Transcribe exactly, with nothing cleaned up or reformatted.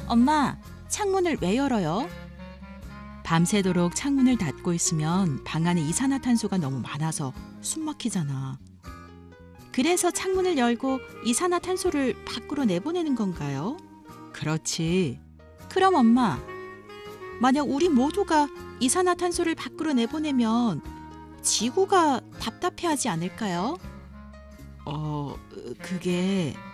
엄마, 창문을 왜 열어요? 밤새도록 창문을 닫고 있으면 방 안에 이산화탄소가 너무 많아서 숨 막히잖아. 그래서 창문을 열고 이산화탄소를 밖으로 내보내는 건가요? 그렇지. 그럼 엄마, 만약 우리 모두가 이산화탄소를 밖으로 내보내면 지구가 답답해하지 않을까요? 어, 그게